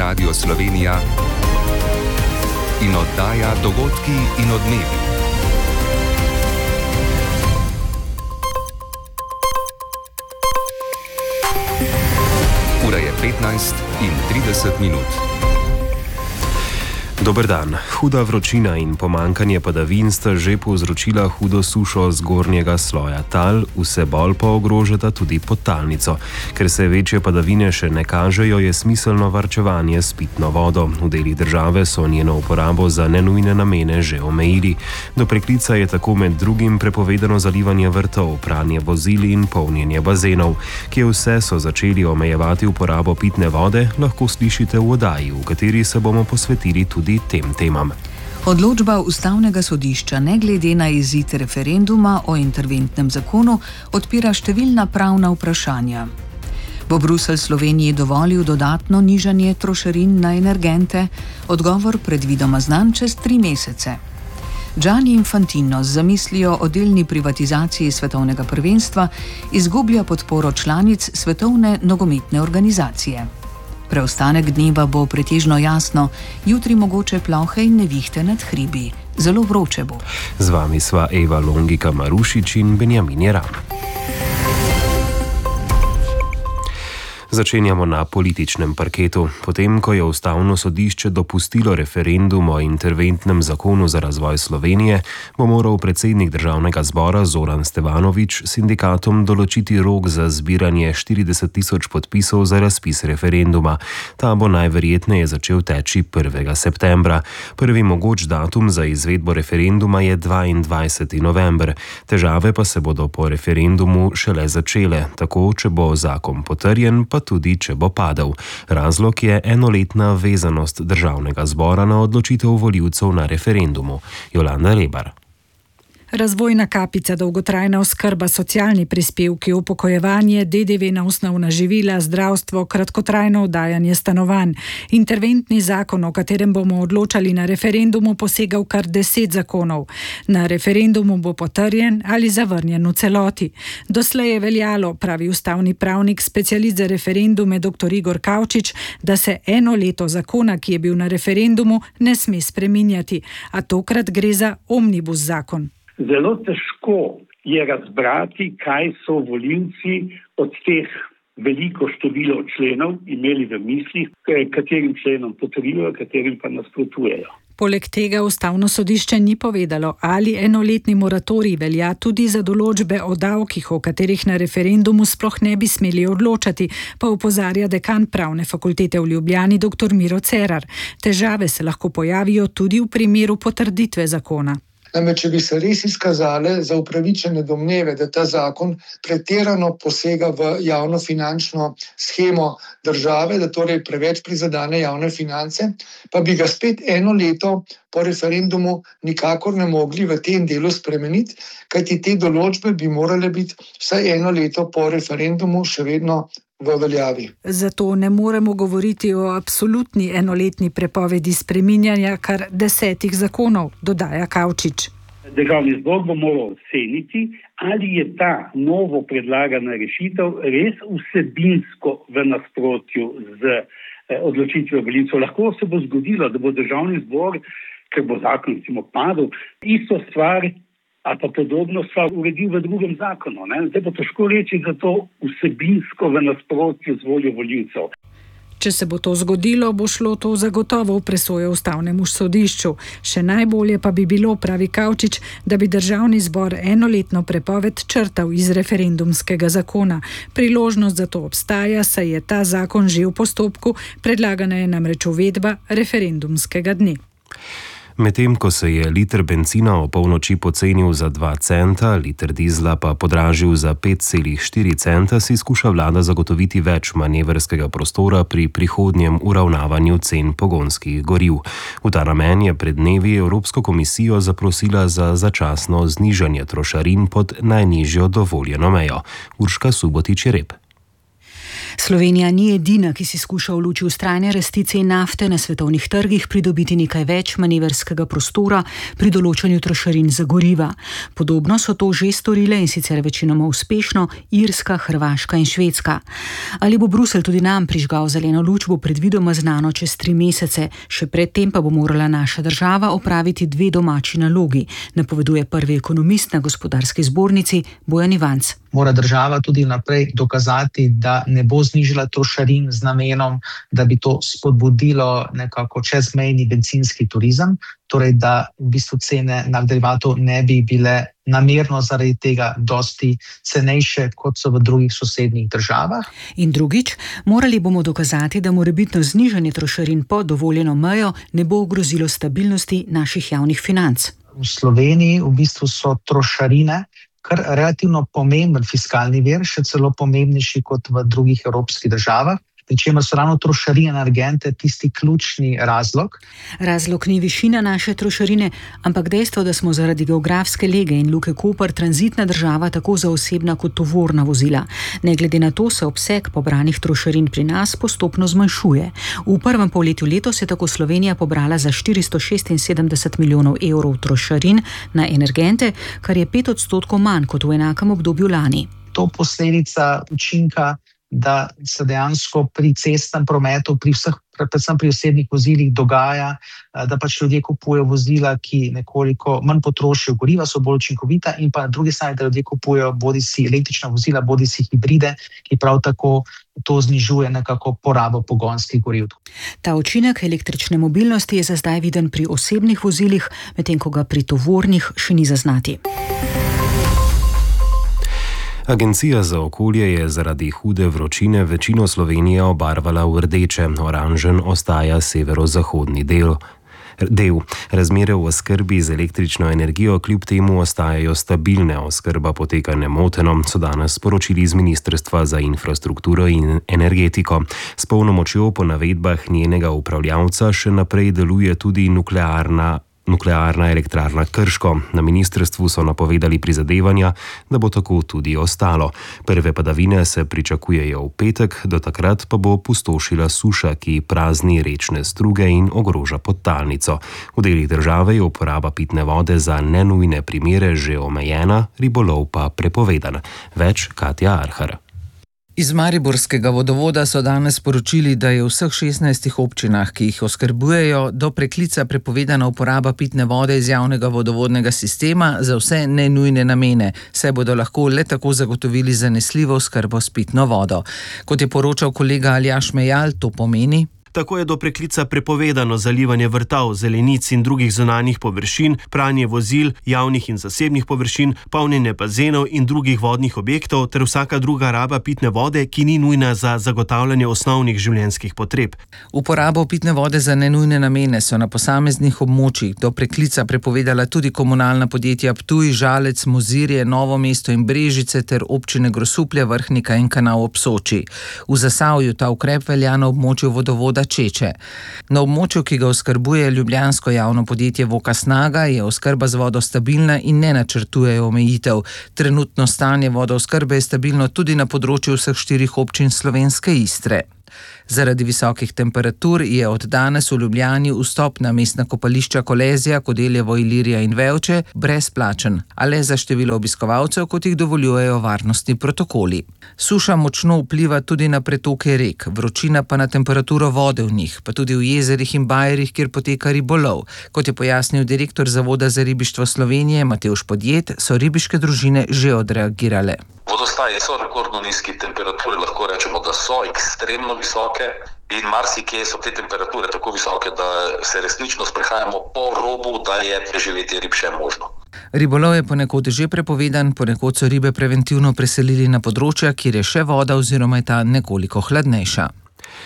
Radio Slovenija in oddaja Dogodki in odmevi. Ura je 15:30. Dober dan. Huda vročina in pomankanje padavin sta že povzročila hudo sušo zgornjega sloja tal, vse bolj pa ogrožata tudi podtalnico. Ker se večje padavine še ne kažejo, je smiselno varčevanje s pitno vodo. V delih države so njeno uporabo za nenujne namene že omejili. Do preklica je tako med drugim prepovedano zalivanje vrtov, pranje vozil in polnjenje bazenov. Kje vse so začeli omejevati uporabo pitne vode, lahko slišite v oddaji, v kateri se bomo posvetili tudi tem temam. Odločba Ustavnega sodišča ne glede na izid referenduma o interventnem zakonu odpira številna pravna vprašanja. Bo Bruselj Sloveniji dovolil dodatno nižanje trošarin na energente? Odgovor predvidoma znan čez 3 mesece. Gianni Infantino z zamislijo o delni privatizaciji svetovnega prvenstva izgublja podporo članic Svetovne nogometne organizacije. Preostanek dneva bo pretežno jasno, jutri mogoče plohe in nevihte nad hribi. Zelo vroče bo. Z vami sva Eva Longika Marušič in Benjamin Jeram. Začenjamo na političnem parketu. Potem, ko je Ustavno sodišče dopustilo referendum o interventnem zakonu za razvoj Slovenije, bo moral predsednik Državnega zbora Zoran Stevanović sindikatom določiti rok za zbiranje 40 tisoč podpisov za razpis referenduma. Ta bo najverjetneje začel teči 1. septembra. Prvi mogoč datum za izvedbo referenduma je 22. november. Težave pa se bodo po referendumu šele začele, tako če bo zakon potrjen, pa tudi če bo padel. Razlog je enoletna vezanost Državnega zbora na odločitev volivcev na referendumu. Jolanda Rebar. Razvojna kapica, dolgotrajna oskrba, socialni prispevki, upokojevanje, DDV na osnovna živila, zdravstvo, kratkotrajno oddajanje stanovanj. Interventni zakon, o katerem bomo odločali na referendumu, posega v kar 10 zakonov. Na referendumu bo potrjen ali zavrnjen v celoti. Doslej je veljalo, pravi ustavni pravnik, specialist za referendume dr. Igor Kavčič, da se eno leto zakona, ki je bil na referendumu, ne sme spreminjati, a tokrat gre za omnibus zakon. Zelo težko je razbrati, kaj so volivci od teh veliko število členov imeli v mislih, katerim členom potrjujejo, katerim pa nasprotujejo. Poleg tega Ustavno sodišče ni povedalo, ali enoletni moratorij velja tudi za določbe o davkih, o katerih na referendumu sploh ne bi smeli odločati, pa opozarja dekan Pravne fakultete v Ljubljani dr. Miro Cerar. Težave se lahko pojavijo tudi v primeru potrditve zakona. Namreč, če bi se res izkazale za upravičene domneve, da ta zakon pretirano posega v javnofinančno shemo države, da torej preveč prizadene javne finance, pa bi ga spet eno leto po referendumu nikakor ne mogli v tem delu spremeniti, kajti te določbe bi morale biti vsaj eno leto po referendumu še vedno v veljavi. Zato ne moremo govoriti o absolutni enoletni prepovedi spreminjanja kar 10 zakonov, dodaja Kavčič. Državni zbor bo moral oceniti, ali je ta novo predlagana rešitev res vsebinsko v nasprotju z odločitvijo volivcev. Lahko se bo zgodilo, da bo Državni zbor, ker bo zakon recimo padel, isto stvar ali pa podobno stvar uredil v drugem zakonu. Zdaj bo težko reči, da to vsebinsko v nasprotju z voljo volivcev. Če se bo to zgodilo, bo šlo to zagotovo v presojo Ustavnemu sodišču. Še najbolje pa bi bilo, pravi Kavčič, da bi Državni zbor enoletno prepoved črtal iz referendumskega zakona. Priložnost za to obstaja, saj je ta zakon že v postopku, predlagana je namreč uvedba referendumskega dne. Medtem ko se je liter bencina o polnoči pocenil za 2 centa, liter dizla pa podražil za 5,4 centa, si skuša vlada zagotoviti več manevrskega prostora pri prihodnjem uravnavanju cen pogonskih goriv. V ta namen je pred dnevi Evropsko komisijo zaprosila za začasno znižanje trošarin pod najnižjo dovoljeno mejo. Urška Subotič-Rep. Slovenija ni edina, ki si skuša v luči vztrajne rasti cen nafte na svetovnih trgih pridobiti nekaj več manevrskega prostora pri določanju trošarin za goriva. Podobno so to že storile in sicer večinoma uspešno Irska, Hrvaška in Švedska. Ali bo Bruselj tudi nam prižgal zeleno luč, bo predvidoma znano čez 3 mesece. Še predtem pa bo morala naša država opraviti 2 domači nalogi, napoveduje prvi ekonomist na Gospodarski zbornici Bojan Ivanc. Mora država tudi naprej dokazati, da ne bo znižala trošarin z namenom, da bi to spodbudilo nekako čezmejni bencinski turizem, torej da v bistvu cene derivatov ne bi bile namerno zaradi tega dosti cenejše, kot so v drugih sosednjih državah. In drugič, morali bomo dokazati, da morebitno znižanje trošarin pod dovoljeno mejo ne bo ogrozilo stabilnosti naših javnih financ. V Sloveniji v bistvu so trošarine kar relativno pomemben fiskalni vir, še celo pomembnejši kot v drugih evropskih državah, pri čemer so ravno trošarine na energente tisti ključni razlog. Razlog ni višina naše trošarine, ampak dejstvo, da smo zaradi geografske lege in Luke Koper tranzitna država tako za osebna kot tovorna vozila. Ne glede na to se obseg pobranih trošarin pri nas postopno zmanjšuje. V prvem polletju letos je tako Slovenija pobrala za 476 milijonov evrov trošarin na energente, kar je 5% manj kot v enakem obdobju lani. To posledica učinka, da se dejansko pri cestnem prometu, predvsem pri osebnih vozilih dogaja, da pač ljudje kupujejo vozila, ki nekoliko manj potrošijo goriva, so bolj učinkovita, in pa na drugi strani, da ljudje kupujejo bodisi električna vozila, bodisi hibride, ki prav tako to znižuje nekako porabo pogonskih goriv. Ta učinek električne mobilnosti je za zdaj viden pri osebnih vozilih, medtem ko ga pri tovornih še ni zaznati. Agencija za okolje je zaradi hude vročine večino Slovenije obarvala v rdeče, oranžen ostaja severozahodni del. Razmere v oskrbi z električno energijo kljub temu ostajajo stabilne, oskrba poteka nemoteno, so danes sporočili iz Ministrstva za infrastrukturo in energetiko. S polno močjo po navedbah njenega upravljavca še naprej deluje tudi nuklearna elektrarna Krško. Na ministrstvu so napovedali prizadevanja, da bo tako tudi ostalo. Prve padavine se pričakujejo v petek, do takrat pa bo pustošila suša, ki prazni rečne struge in ogroža podtalnico. V delih države je uporaba pitne vode za nenujne primere že omejena, ribolov pa prepovedan. Več Katja Arhar. Iz Mariborskega vodovoda so danes sporočili, da je v vseh 16 občinah, ki jih oskrbujejo, do preklica prepovedana uporaba pitne vode iz javnega vodovodnega sistema za vse nenujne namene, saj bodo lahko le tako zagotovili zanesljivo oskrbo s pitno vodo. Kot je poročal kolega Aljaž Mejal, to pomeni: Tako je do preklica prepovedano zalivanje vrtav, zelenic in drugih zunanjih površin, pranje vozil, javnih in zasebnih površin, polnjenje bazenov in drugih vodnih objektov ter vsaka druga raba pitne vode, ki ni nujna za zagotavljanje osnovnih življenjskih potreb. Uporabo pitne vode za nenujne namene so na posameznih območjih do preklica prepovedala tudi komunalna podjetja Ptuj, Žalec, Mozirje, Novo mesto in Brežice ter občine Grosuplje, Vrhnika in Kanal ob Soči. V Zasavju ta ukrep velja na območju vodovoda Čeče. Na območju, ki ga oskrbuje ljubljansko javno podjetje Voka Snaga, je oskrba z vodo stabilna in ne načrtujejo omejitev. Trenutno stanje vodooskrbe je stabilno tudi na področju vseh 4 občin slovenske Istre. Zaradi visokih temperatur je od danes v Ljubljani vstop na mestna kopališča Kolezija, Kodeljevo, Ilirija in Vevče brezplačen, a le za število obiskovalcev, kot jih dovoljujejo varnostni protokoli. Suša močno vpliva tudi na pretoke rek, vročina pa na temperaturo vode v njih, pa tudi v jezerih in bajerih, kjer poteka ribolov. Kot je pojasnil direktor Zavoda za ribištvo Slovenije Matevž Podjed, so ribiške družine že odreagirale. Vodostaji so rekordno nizki, temperature lahko rečemo, da so ekstremno visoke in marsikje so te temperature tako visoke, da se resnično sprehajamo po robu, da je preživetje rib še možno. Ribolov je ponekod že prepovedan, ponekod so ribe preventivno preselili na področja, kjer je še voda oziroma je ta nekoliko hladnejša.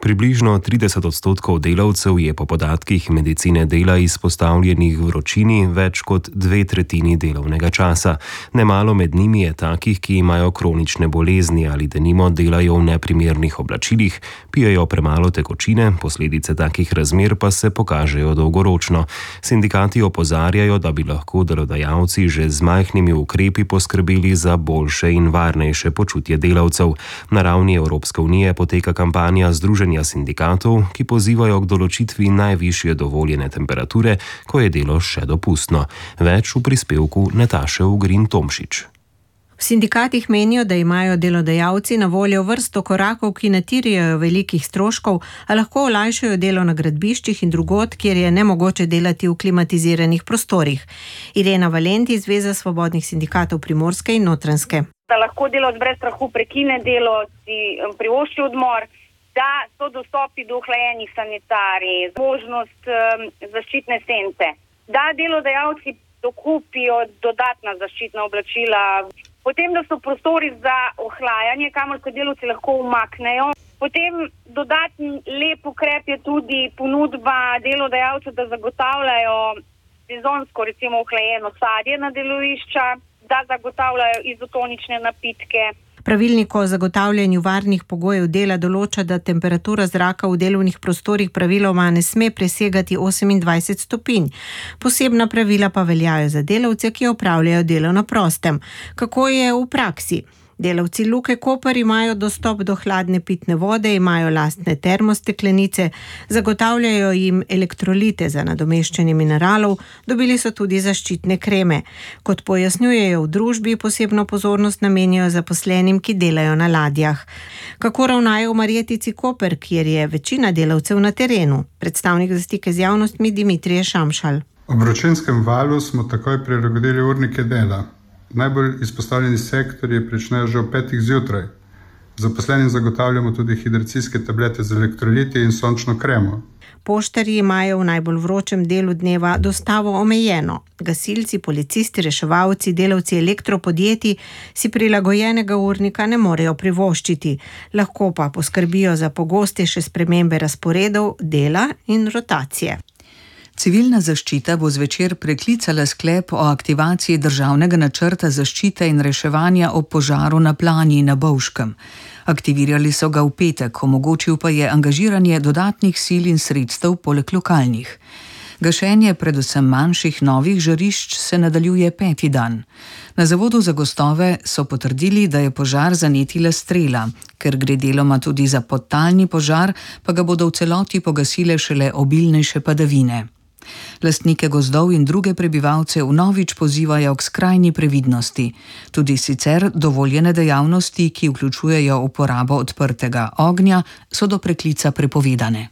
Približno 30% delavcev je po podatkih medicine dela izpostavljenih vročini več kot 2/3 delovnega časa. Nemalo med njimi je takih, ki imajo kronične bolezni ali denimo delajo v neprimernih oblačilih, pijejo premalo tekočine, posledice takih razmer pa se pokažejo dolgoročno. Sindikati opozarjajo, da bi lahko delodajalci že z majhnimi ukrepi poskrbeli za boljše in varnejše počutje delavcev. Na ravni Evropske unije poteka kampanja Združenja sindikatov, ki pozivajo k določitvi najvišje dovoljene temperature, ko je delo še dopustno. Več v prispevku Nataše Ugrin-Tomšič. V sindikatih menijo, da imajo delodajalci na voljo vrsto korakov, ki ne terjajo velikih stroškov, a lahko olajšajo delo na gradbiščih in drugod, kjer je nemogoče delati v klimatiziranih prostorih. Irena Valenti, Zveza svobodnih sindikatov Primorske in Notranjske. Da lahko delavec brez strahu prekine delo, si privošči odmor, da so dostopi do ohlajenih sanitarij, možnost zaščitne sence, da delodajalci dokupijo dodatna zaščitna oblačila, potem, da so prostori za ohlajanje, kamor se delavci lahko umaknejo. Potem dodatni lep ukrep je tudi ponudba delodajalcev, da zagotavljajo sezonsko recimo ohlajeno sadje na delovišča, da zagotavljajo izotonične napitke. Pravilnik o zagotavljanju varnih pogojev dela določa, da temperatura zraka v delovnih prostorih praviloma ne sme presegati 28 stopinj. Posebna pravila pa veljajo za delavce, ki opravljajo delo na prostem. Kako je v praksi? Delavci Luke Koper imajo dostop do hladne pitne vode, imajo lastne termosteklenice, zagotavljajo jim elektrolite za nadomeščanje mineralov, dobili so tudi zaščitne kreme. Kot pojasnjujejo v družbi, posebno pozornost namenjajo zaposlenim, ki delajo na ladjah. Kako ravnajo v Marjetici Koper, kjer je večina delavcev na terenu? Predstavnik za stike z javnostmi Dimitrije Šamšal. Ob vročinskem valu smo takoj prilagodili urnike dela. Najbolj izpostavljeni sektorji pričnejo že ob 5 zjutraj. Zaposlenim zagotavljamo tudi hidracijske tablete z elektroliti in sončno kremo. Poštarji imajo v najbolj vročem delu dneva dostavo omejeno. Gasilci, policisti, reševalci, delavci elektropodjetij si prilagojenega urnika ne morejo privoščiti. Lahko pa poskrbijo za pogostejše spremembe razporedov, dela in rotacije. Civilna zaščita bo zvečer preklicala sklep o aktivaciji državnega načrta zaščite in reševanja ob požaru na Planji na Bovškem. Aktivirali so ga v petek, omogočil pa je angažiranje dodatnih sil in sredstev poleg lokalnih. Gašenje predvsem manjših novih žarišč se nadaljuje 5. dan. Na Zavodu za gozdove so potrdili, da je požar zanetila strela. Ker gre deloma tudi za podtalni požar, pa ga bodo v celoti pogasile šele obilnejše padavine. Lastnike gozdov in druge prebivalce vnovič pozivajo k skrajni previdnosti. Tudi sicer dovoljene dejavnosti, ki vključujejo uporabo odprtega ognja, so do preklica prepovedane.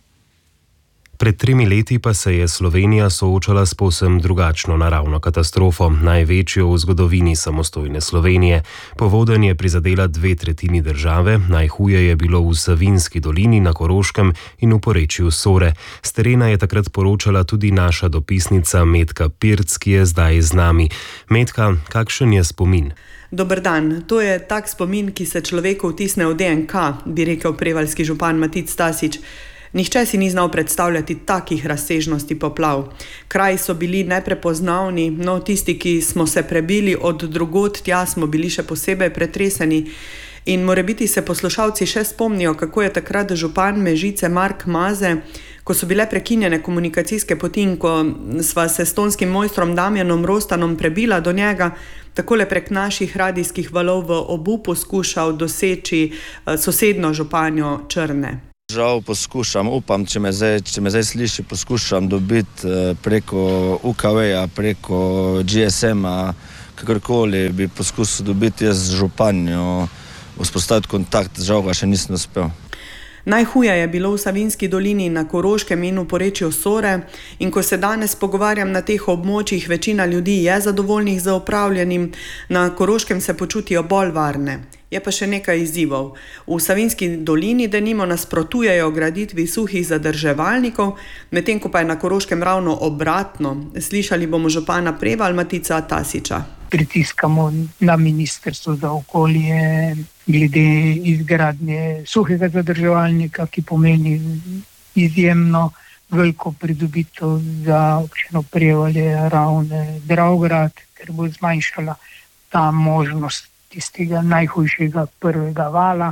Pred 3 leti pa se je Slovenija soočala s povsem drugačno naravno katastrofo, največjo v zgodovini samostojne Slovenije. Povodenj je prizadela 2/3 države, najhuje je bilo v Savinjski dolini na Koroškem in v porečju Sore. S terena je takrat poročala tudi naša dopisnica Metka Pirc, ki je zdaj z nami. Metka, kakšen je spomin? Dober dan, to je tak spomin, ki se človeku vtisne v DNK, bi rekel prevaljski župan Matic Stasič. Nihče si ni znal predstavljati takih razsežnosti poplav. Kraji so bili neprepoznavni, no tisti, ki smo se prebili od drugod tja, smo bili še posebej pretreseni. In morebiti se poslušalci še spomnijo, kako je takrat župan Mežice Mark Maze, ko so bile prekinjene komunikacijske poti in ko sva se s tonskim mojstrom Damjanom Rostanom prebila do njega, takole prek naših radijskih valov v obupu skušal doseči sosedno županjo Črne. Žal poskušam, upam, če me zdaj sliši, poskušam dobiti preko UKV-ja, preko GSM-a, kakorkoli bi poskusil dobiti jaz z županjo, vzpostaviti kontakt, žal ga še nisem uspel. Najhuje je bilo v Savinjski dolini na Koroškem in v porečju Sore in ko se danes pogovarjam na teh območjih, večina ljudi je zadovoljnih z opravljenim, na Koroškem se počutijo bolj varne. Je pa še nekaj izzivov. V Savinjski dolini denimo nasprotujejo graditvi suhih zadrževalnikov, medtem ko pa je na Koroškem ravno obratno. Slišali bomo župana Prevalj Matica Tasiča. Pritiskamo na Ministrstvo za okolje glede izgradnje suhega zadrževalnika, ki pomeni izjemno veliko pridobitev za občino Prevalje, Ravne, Dravograd, ker bo zmanjšala ta možnost tistega najhujšega prvega vala.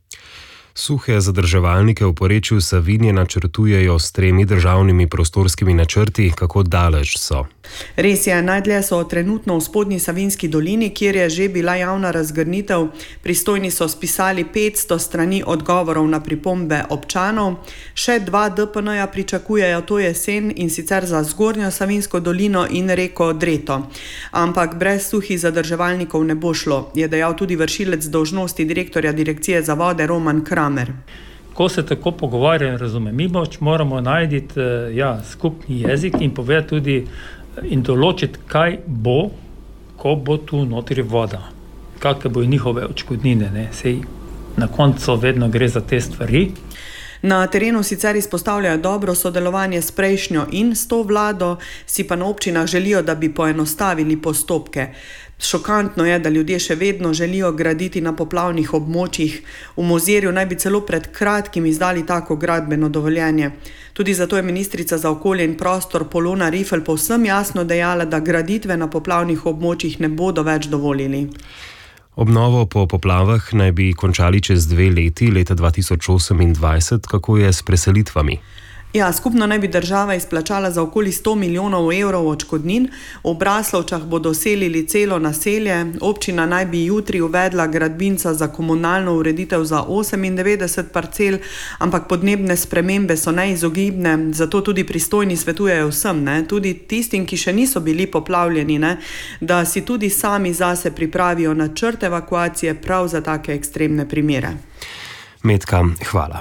Suhe zadrževalnike v porečju Savinje načrtujejo s 3 državnimi prostorskimi načrti. Kako daleč so? Res je, najdlje so trenutno v spodnji Savinjski dolini, kjer je že bila javna razgrnitev. Pristojni so spisali 500 strani odgovorov na pripombe občanov. Še 2 DPN-ja pričakujejo to jesen, in sicer za zgornjo Savinjsko dolino in reko Dreto. Ampak brez suhih zadrževalnikov ne bo šlo, je dejal tudi vršilec dolžnosti direktorja Direkcije za vode Roman Kramer. Ko se tako pogovarjajo in razumemo, moramo najti skupni jezik in povedati tudi in določiti, kaj bo, ko bo tu notri voda. Kakve bojo njihove odškodnine. Sej na koncu vedno gre za te stvari. Na terenu sicer izpostavljajo dobro sodelovanje s prejšnjo in s to vlado, si pa na občinah želijo, da bi poenostavili postopke. Šokantno je, da ljudje še vedno želijo graditi na poplavnih območjih. V Mozirju naj bi celo pred kratkim izdali tako gradbeno dovoljenje. Tudi zato je ministrica za okolje in prostor Polona Rifl povsem jasno dejala, da graditve na poplavnih območjih ne bodo več dovolili. Obnovo po poplavah naj bi končali čez 2 leti, leta 2028. Kako je s preselitvami? Ja, skupno naj bi država izplačala za okoli 100 milijonov evrov odškodnin. V Braslovčah bodo selili celo naselje. Občina naj bi jutri uvedla gradbinca za komunalno ureditev za 98 parcel, ampak podnebne spremembe so neizogibne, zato tudi pristojni svetujejo vsem, tudi tistim, ki še niso bili poplavljeni, da si tudi sami zase pripravijo načrt evakuacije prav za take ekstremne primere. Metka, hvala.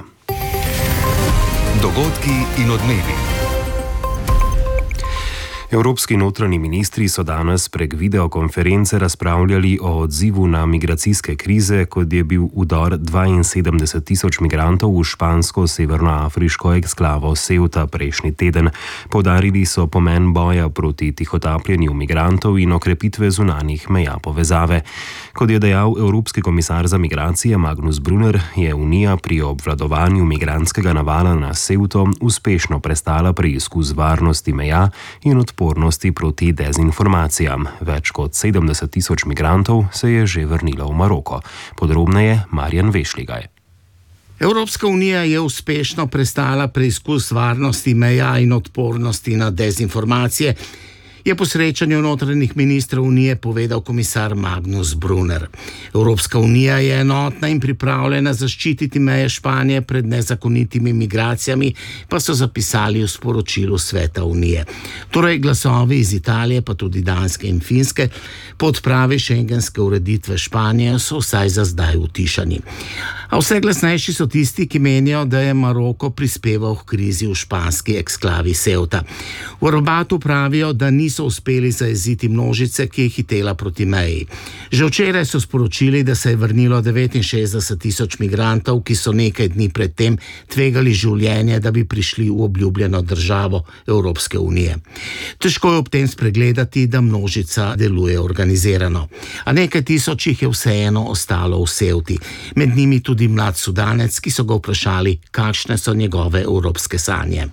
Dogodki in odmevi. Evropski notranji ministri so danes prek videokonference razpravljali o odzivu na migracijske krize, kot je bil vdor 72 tisoč migrantov v špansko-severnoafriško eksklavo Ceuta prejšnji teden. Poudarili so pomen boja proti tihotapljenju migrantov in okrepitve zunanjih meja povezave. Kot je dejal Evropski komisar za migracije Magnus Brunner, je Unija pri obvladovanju migrantskega navala na Ceuto uspešno prestala preizkus varnosti meja in odpornosti proti dezinformacijam. Več kot 70 tisoč migrantov se je že vrnilo v Maroko. Podrobneje Marjan Vešligaj. Evropska unija je uspešno prestala preizkus varnosti meja in odpornosti na dezinformacije, je po srečanju notranjih ministrov Unije povedal komisar Magnus Brunner. Evropska unija je enotna in pripravljena zaščititi meje Španije pred nezakonitimi migracijami, pa so zapisali v sporočilu Sveta Unije. Torej glasovi iz Italije, pa tudi Danske in Finske, po odpravi šengenske ureditve Španije so vsaj za zdaj utišani. A vse glasnejši so tisti, ki menijo, da je Maroko prispeval k krizi v španski eksklavi Ceuta. V Rabatu pravijo, da niso uspeli zajeziti množice, ki je hitela proti meji. Že včeraj so sporočili, da se je vrnilo 69 tisoč migrantov, ki so nekaj dni predtem tvegali življenje, da bi prišli v obljubljeno državo Evropske unije. Težko je ob tem spregledati, da množica deluje organizirano. A nekaj tisoč jih je vseeno ostalo v Ceuti. Med njimi tudi mlad Sudanec, ki so ga vprašali, kakšne so njegove evropske sanje.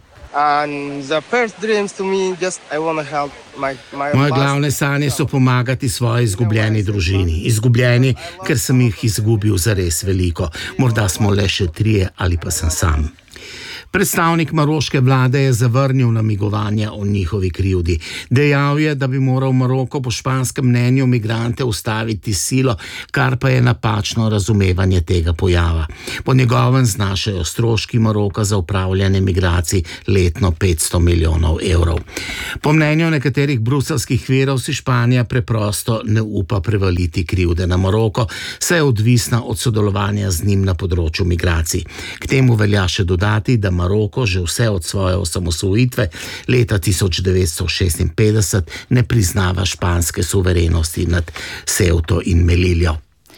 Moje glavne sanje so pomagati svoji izgubljeni družini. Izgubljeni, ker sem jih izgubil zares veliko. Morda smo le še 3 ali pa sem sam. Predstavnik maroške vlade je zavrnil namigovanja o njihovi krivdi. Dejal je, da bi moral Maroko po španskem mnenju migrante ustaviti silo, kar pa je napačno razumevanje tega pojava. Po njegovem znašajo stroški Maroka za upravljanje migracij letno 500 milijonov evrov. Po mnenju nekaterih bruselskih virov si Španija preprosto ne upa prevaliti krivde na Maroko, saj je odvisna od sodelovanja z njim na področju migracij. K temu velja še dodati, da Maroko že vse od svoje osamosvojitve leta 1956 ne priznava španske suverenosti nad Ceuto in Meliljo.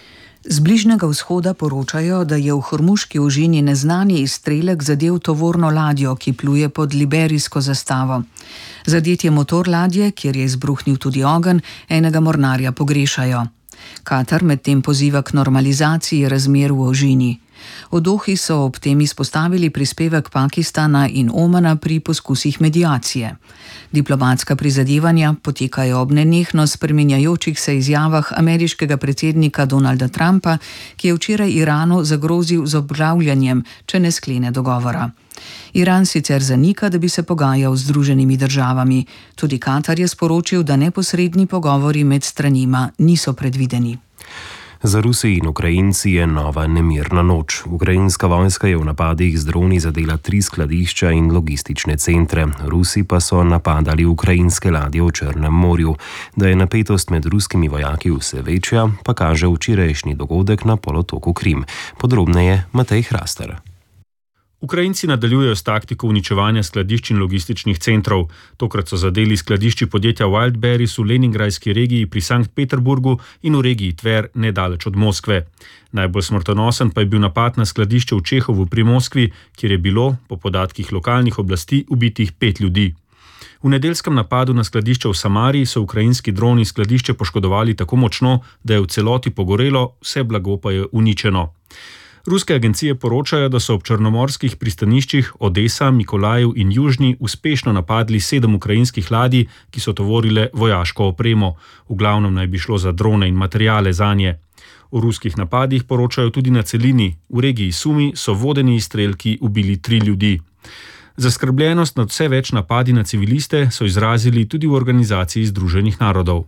Z Bližnjega vzhoda poročajo, da je v Hormuški ožini neznani izstrelek zadel tovorno ladjo, ki pluje pod liberijsko zastavo. Zadet je motor ladje, kjer je izbruhnil tudi ogenj, enega mornarja pogrešajo. Katar medtem poziva k normalizaciji razmer v ožini. V Dohi so ob tem izpostavili prispevek Pakistana in Omana pri poskusih mediacije. Diplomatska prizadevanja potekajo ob nenehno spreminjajočih se izjavah ameriškega predsednika Donalda Trumpa, ki je včeraj Iranu zagrozil z obglavljanjem, če ne sklene dogovora. Iran sicer zanika, da bi se pogajal z Združenimi državami. Tudi Katar je sporočil, da neposredni pogovori med stranima niso predvideni. Za Rusi in Ukrajinci je nova nemirna noč. Ukrajinska vojska je v napadih z droni zadela 3 skladišča in logistične centre. Rusi pa so napadali ukrajinske ladje v Črnem morju. Da je napetost med ruskimi vojaki vse večja, pa kaže včerajšnji dogodek na polotoku Krim. Podrobneje Matej Hrastar. Ukrajinci nadaljujejo s taktiko uničevanja skladišč in logističnih centrov. Tokrat so zadeli skladišči podjetja Wildberries v Leningradski regiji pri Sankt Peterburgu in v regiji Tver nedaleč od Moskve. Najbolj smrtonosen pa je bil napad na skladišče v Čehovu pri Moskvi, kjer je bilo, po podatkih lokalnih oblasti, ubitih 5 ljudi. V nedeljskem napadu na skladišče v Samariji so ukrajinski droni skladišče poškodovali tako močno, da je v celoti pogorelo, vse blago pa je uničeno. Ruske agencije poročajo, da so ob črnomorskih pristaniščih Odesa, Mikolajev in Južni uspešno napadli 7 ukrajinskih ladij, ki so tovorile vojaško opremo. V glavnem naj bi šlo za drone in materijale zanje. O ruskih napadih poročajo tudi na celini. V regiji Sumi so vodeni izstrelki ubili 3 ljudi. Zaskrbljenost nad vse več napadi na civiliste so izrazili tudi v Organizaciji Združenih narodov.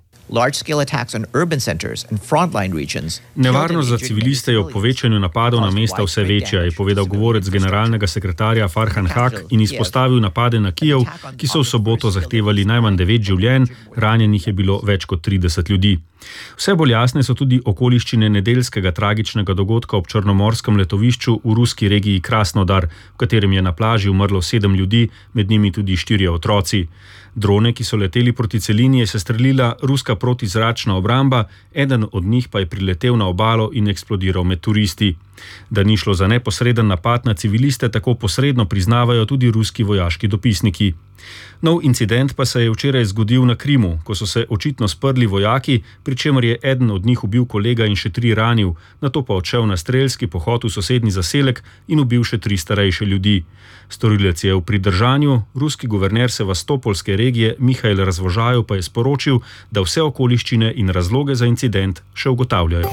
Nevarnost za civiliste je ob povečanju napadov na mesta vse večja, je povedal govorec generalnega sekretarja Farhan Haq in izpostavil napade na Kijev, ki so v soboto zahtevali najmanj 9 življenj, ranjenih je bilo več kot 30 ljudi. Vse bolj jasne so tudi okoliščine nedeljskega tragičnega dogodka ob črnomorskem letovišču v ruski regiji Krasnodar, v katerem je na plaži umrlo 7 ljudi, med njimi tudi 4 otroci. Drone, ki so leteli proti celini, je sestrelila ruska protizračna obramba, eden od njih pa je priletel na obalo in eksplodiral med turisti. Da ni šlo za neposreden napad na civiliste, tako posredno priznavajo tudi ruski vojaški dopisniki. Nov incident pa se je včeraj zgodil na Krimu, ko so se očitno sprli vojaki, pri čemer je eden od njih ubil kolega in še 3 ranil, nato pa odšel na strelski pohod v sosednji zaselek in ubil še 3 starejše ljudi. Storilec je v pridržanju, ruski guverner Sevastopolske regije Mihail Razvožajev pa je sporočil, da vse okoliščine in razloge za incident še ugotavljajo.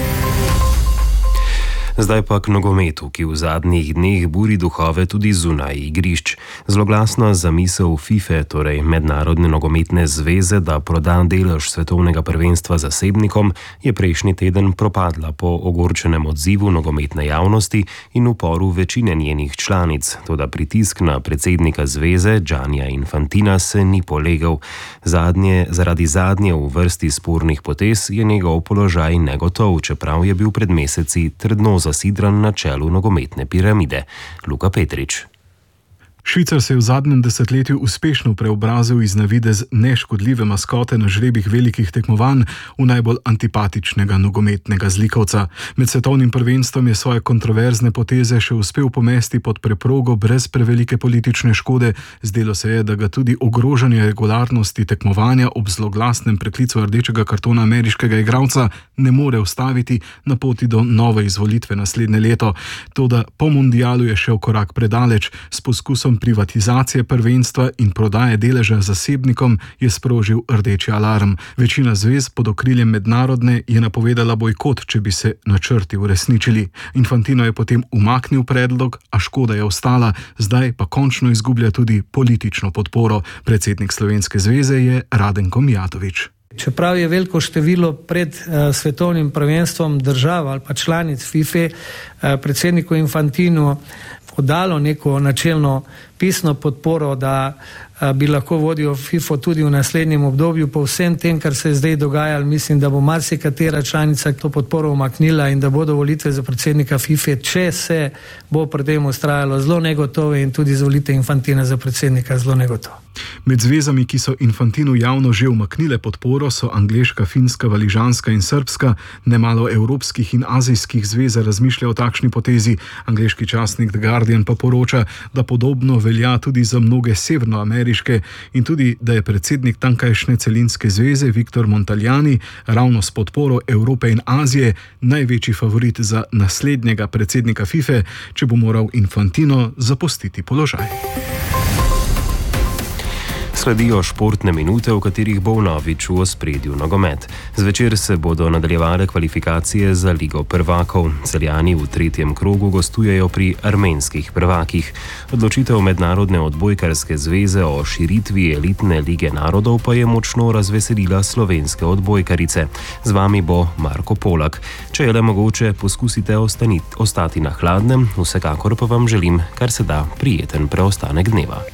Zdaj pa k nogometu, ki v zadnjih dneh buri duhove tudi zunaj igrišč. Zloglasna zamisel FIFA, torej Mednarodne nogometne zveze, da proda delež svetovnega prvenstva zasebnikom, je prejšnji teden propadla po ogorčenem odzivu nogometne javnosti in uporu večine njenih članic. Toda pritisk na predsednika zveze, Giannija Infantina, se ni polegel. Zaradi zadnje v vrsti spornih potez je njegov položaj negotov, čeprav je bil pred meseci trdno zasidran na čelu nogometne piramide. Luka Petrič. Švicar se je v zadnjem desetletju uspešno preobrazil iz na videz neškodljive maskote na žrebih velikih tekmovanj v najbolj antipatičnega nogometnega zlikovca. Med svetovnim prvenstvom je svoje kontroverzne poteze še uspel pomesti pod preprogo brez prevelike politične škode. Zdelo se je, da ga tudi ogrožanje regularnosti tekmovanja ob zloglasnem preklicu rdečega kartona ameriškega igralca ne more ustaviti na poti do nove izvolitve naslednje leto. Toda po mundialu je šel korak predaleč. S poskusom privatizacije prvenstva in prodaje deleža zasebnikom je sprožil rdeči alarm. Večina zvez pod okriljem mednarodne je napovedala bojkot, če bi se načrti uresničili. Infantino je potem umaknil predlog, a škoda je ostala, zdaj pa končno izgublja tudi politično podporo. Predsednik Slovenske zveze je Radenko Mijatović. Čeprav je veliko število pred svetovnim prvenstvom držav ali pa članic FIFA predsedniku Infantinu podalo neko načelno pisno podporo, da bi lahko vodil FIFO tudi v naslednjem obdobju. Po vsem tem, kar se je zdaj dogajalo, mislim, da bo marsikatera članica to podporo umaknila in da bodo volitve za predsednika FIFA, če se bo pri tem ustrajalo, zelo negotove in tudi izvolitev Infantina za predsednika zelo negotove. Med zvezami, ki so Infantinu javno že umaknile podporo, so angleška, finska, valižanska in srbska. Nemalo evropskih in azijskih zvez razmišlja o takšni potezi. Angleški časnik The Guardian pa poroča, da podobno velja tudi za mnoge severnoameriške in tudi, da je predsednik tankajšnje celinske zveze Viktor Montaljani ravno s podporo Evrope in Azije največji favorit za naslednjega predsednika FIFA, če bo moral Infantino zapustiti položaj. Sledijo športne minute, v katerih bo vnovič v ospredju nogomet. Zvečer se bodo nadaljevale kvalifikacije za Ligo prvakov. Celjani v 3. krogu gostujejo pri armenskih prvakih. Odločitev Mednarodne odbojkarske zveze o širitvi elitne lige narodov pa je močno razveselila slovenske odbojkarice. Z vami bo Marko Polak. Če je le mogoče, poskusite ostati na hladnem, vsekakor pa vam želim kar se da prijeten preostanek dneva.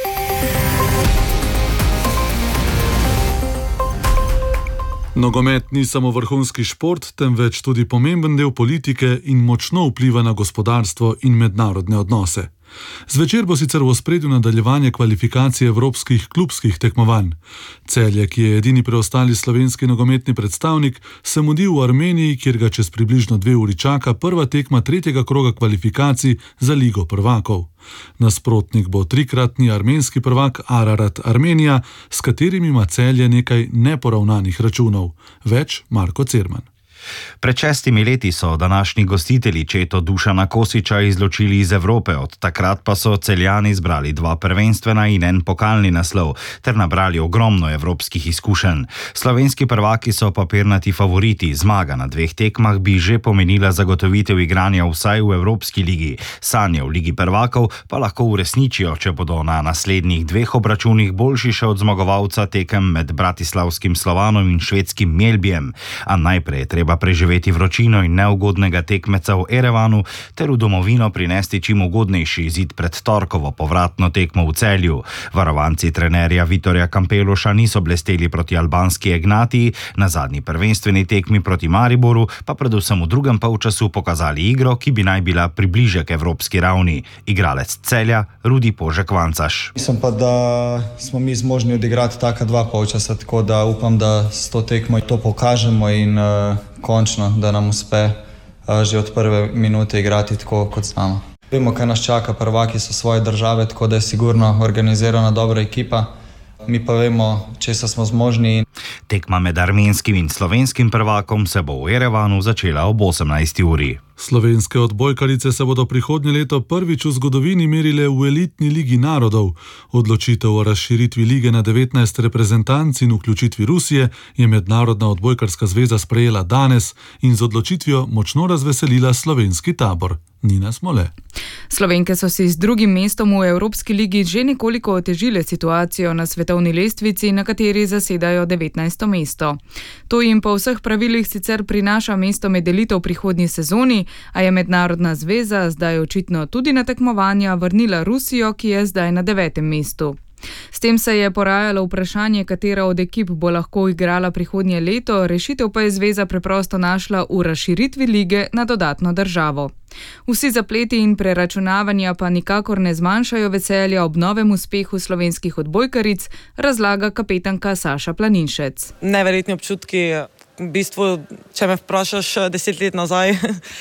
Nogomet ni samo vrhunski šport, temveč tudi pomemben del politike in močno vpliva na gospodarstvo in mednarodne odnose. Zvečer bo sicer v ospredju nadaljevanje kvalifikacije evropskih klubskih tekmovanj. Celje, ki je edini preostali slovenski nogometni predstavnik, se mudi v Armeniji, kjer ga čez približno 2 uri čaka prva tekma 3. kroga kvalifikacij za Ligo prvakov. Nasprotnik bo 3-kratni armenski prvak Ararat Armenija, s katerim ima Celje nekaj neporavnanih računov. Več Marko Cerman. Pred 6 leti so današnji gostitelji četo Dušana Kosiča izločili iz Evrope, od takrat pa so Celjani zbrali 2 prvenstvena in 1 pokalni naslov ter nabrali ogromno evropskih izkušenj. Slovenski prvaki so papirnati favoriti, zmaga na 2 tekmah bi že pomenila zagotovitev igranja vsaj v Evropski ligi. Sanje v Ligi prvakov pa lahko uresničijo, če bodo na naslednjih 2 obračunih boljši še od zmagovalca tekem med bratislavskim Slovanom in švedskim Mjelbijem. A najprej je treba preživeti vročino in neugodnega tekmeca v Erevanu ter v domovino prinesti čim ugodnejši izid pred torkovo povratno tekmo v Celju. Varovanci trenerja Vitorja Kampeloša niso blesteli proti albanski Egnatiji, na zadnji prvenstveni tekmi proti Mariboru pa predvsem v drugem polčasu pokazali igro, ki bi naj bila približek evropski ravni. Igralec Celja Rudi Požek Vancaš. Mislim pa, da smo mi zmožni odigrati taka 2 polčasa, tako da upam, da s to tekmo to pokažemo in končno, da nam uspe že od prve minute igrati tako, kot znamo. Vemo, kaj nas čaka, prvaki so svoje države, tako da je sigurno organizirana dobra ekipa. Mi pa vemo, česa smo zmožni. Tekma med armenskim in slovenskim prvakom se bo v Erevanu začela ob 18. uri. Slovenske odbojkarice se bodo prihodnje leto prvič v zgodovini merile v elitni ligi narodov. Odločitev o razširitvi lige na 19 reprezentanc in vključitvi Rusije je Mednarodna odbojkarska zveza sprejela danes in z odločitvijo močno razveselila slovenski tabor. Nina Smole. Slovenke so si z drugim mestom v Evropski ligi že nekoliko otežile situacijo na svetovni lestvici, na kateri zasedajo 19. mesto. To jim po vseh pravilih sicer prinaša mesto med elito v prihodnji sezoni, a je Mednarodna zveza zdaj očitno tudi na tekmovanja vrnila Rusijo, ki je zdaj na 9. mestu. S tem se je porajalo vprašanje, katera od ekip bo lahko igrala prihodnje leto, rešitev pa je zveza preprosto našla v razširitvi lige na dodatno državo. Vsi zapleti in preračunavanja pa nikakor ne zmanjšajo veselja ob novem uspehu slovenskih odbojkaric, razlaga kapetanka Saša Planinšec. Neverjetni občutki. V bistvu, če me vprašaš 10 let nazaj,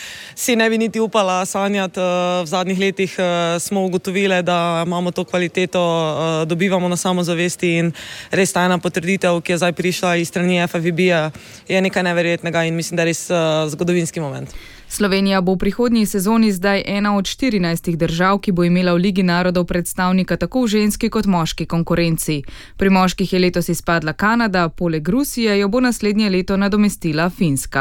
si ne bi niti upala sanjati. V zadnjih letih smo ugotovili, da imamo to kvaliteto, dobivamo na samozavesti in res ta ena potrditev, ki je zdaj prišla iz strani FFVB-ja, je nekaj neverjetnega in mislim, da je res zgodovinski moment. Slovenija bo v prihodnji sezoni zdaj ena od 14 držav, ki bo imela v Ligi narodov predstavnika tako v ženski kot moški konkurenci. Pri moških je letos izpadla Kanada, poleg Rusije jo bo naslednje leto nadomestila Finska.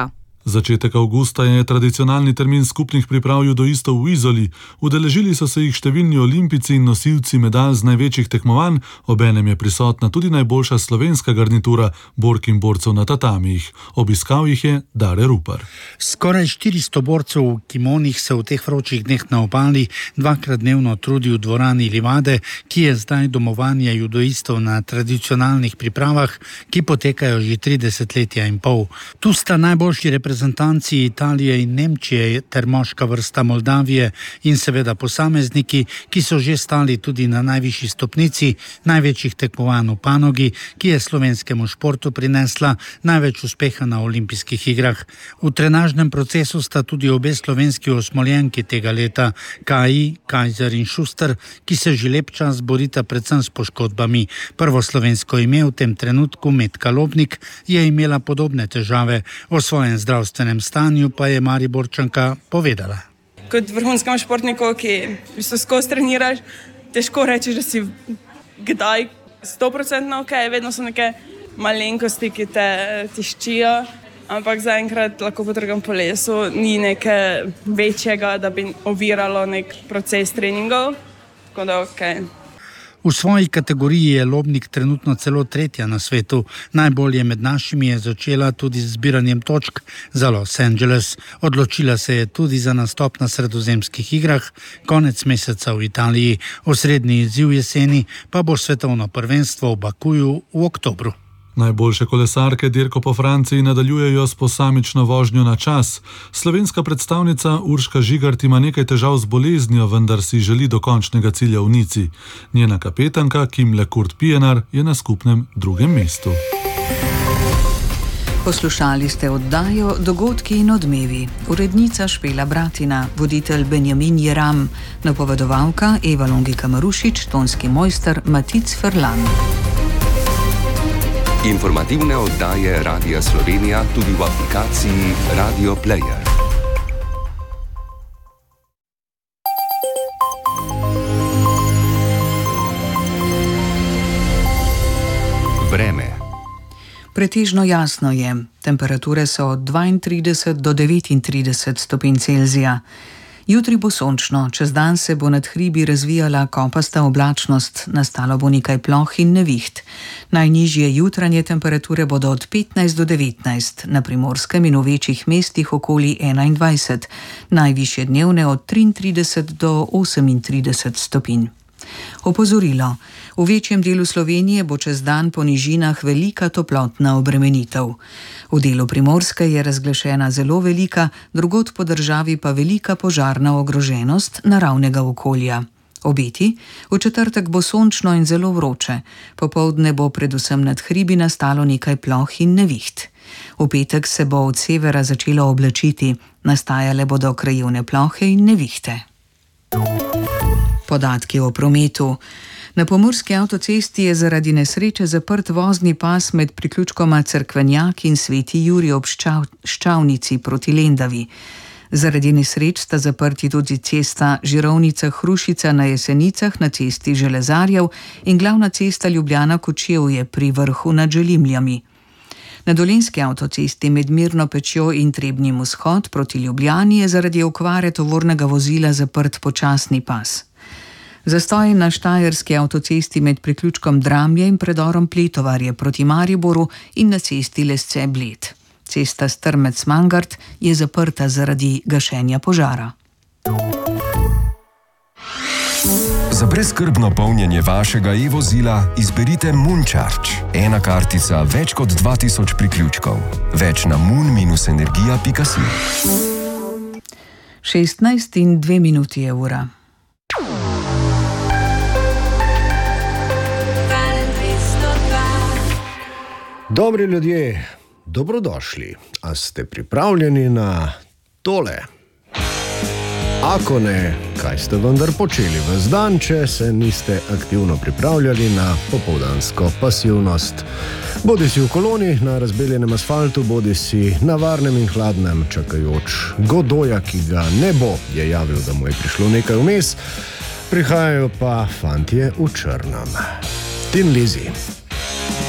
Začetek avgusta je tradicionalni termin skupnih priprav judoistov v Izoli. Udeležili so se jih številni olimpijci in nosilci medalj z največjih tekmovanj, obenem je prisotna tudi najboljša slovenska garnitura bork in borcev na tatamijih. Obiskal jih je Dare Rupar. Skoraj 400 borcev v kimonih se v teh vročih dneh na obali dvakrat dnevno trudi v dvorani Livade, ki je zdaj domovanje judoistov na tradicionalnih pripravah, ki potekajo že 30 letja in pol. Tu sta najboljši reprezentanci Italije in Nemčije ter moška vrsta Moldavije in seveda posamezniki, ki so že stali tudi na najvišji stopnici največjih tekmovanj v panogi, ki je slovenskemu športu prinesla največ uspeha na olimpijskih igrah. V trenažnem procesu sta tudi obe slovenski osmoljenki tega leta, Kaji, Kajzer in Šuster, ki se že lep čas borita predvsem s poškodbami. Prvo slovensko ime v tem trenutku, Metka Lobnik, je imela podobne težave. O svojem zdravstvenem stanju pa je Mariborčanka povedala. Kot vrhunskemu športniku, ki skozi treniraš, težko rečeš, da si kdaj 100% ok, vedno so neke malenkosti, ki te tiščijo, ampak zaenkrat lahko potrgam po lesu, ni nekaj večjega, da bi oviralo nek proces treningov, tako da ok. V svoji kategoriji je Lobnik trenutno celo tretja na svetu. Najbolje med našimi je začela tudi z zbiranjem točk za Los Angeles. Odločila se je tudi za nastop na sredozemskih igrah konec meseca v Italiji. Osrednji izziv jeseni pa bo svetovno prvenstvo v Bakuju v oktobru. Najboljše kolesarke dirko po Franciji nadaljujejo s posamično vožnjo na čas. Slovenska predstavnica Urška Žigart ima nekaj težav z boleznijo, vendar si želi do končnega cilja v Nici. Njena kapetanka Kim Lekurt-Pienar je na skupnem drugem mestu. Poslušali ste oddajo Dogodki in odmevi. Urednica Špela Bratina, voditelj Benjamin Jeram, napovedovalka Eva Longika Marušič, tonski mojster Matic Ferlan. Informativne oddaje Radia Slovenija tudi v aplikaciji Radio Player. Vreme. Pretežno jasno je. Temperature so od 32 do 39 stopinj Celzija. Jutri bo sončno, čez dan se bo nad hribi razvijala kopasta oblačnost, nastalo bo nekaj ploh in neviht. Najnižje jutranje temperature bodo od 15 do 19, na Primorskem in v večjih mestih okoli 21, najvišje dnevne od 33 do 38 stopinj. Opozorilo. V večjem delu Slovenije bo čez dan po nižinah velika toplotna obremenitev. V delu Primorske je razglašena zelo velika, drugod po državi pa velika požarna ogroženost naravnega okolja. Obeti, v četrtek bo sončno in zelo vroče, popoldne bo predvsem nad hribi nastalo nekaj ploh in neviht. V petek se bo od severa začelo oblačiti, nastajale bodo krajevne plohe in nevihte. Podatki o prometu. Na pomurski avtocesti je zaradi nesreče zaprt vozni pas med priključkoma Cerkvenjak in Sveti Jurij ob Ščavnici proti Lendavi. Zaradi nesreč sta zaprti tudi cesta Žirovnica-Hrušica na Jesenicah na cesti Železarjev in glavna cesta Ljubljana-Kočevje pri Vrhu nad Želimljami. Na dolenjski avtocesti med Mirno Pečjo in Trebnjim vzhod proti Ljubljani je zaradi okvare tovornega vozila zaprt počasni pas. Zastoj na štajerski avtocesti med priključkom Dramlje in predorom Pletovarje proti Mariboru in na cesti Lesce-Bled. Cesta Strmec-Mangart je zaprta zaradi gašenja požara. Za brezskrbno polnjenje vašega e-vozila izberite Moon-Charge. Ena kartica, več kot 2000 priključkov. Več na moon-energija.si. 16:02 je ura. Dobri ljudje, dobrodošli. A ste pripravljeni na tole? Ako ne, kaj ste vendar počeli ves dan, če se niste aktivno pripravljali na popoldansko pasivnost? Bodi si v koloni na razbeljenem asfaltu, bodi si na varnem in hladnem, čakajoč Godoja, ki ga ne bo, je javil, da mu je prišlo nekaj vmes. Prihajajo pa fantje v črnem. Tin Lizzy.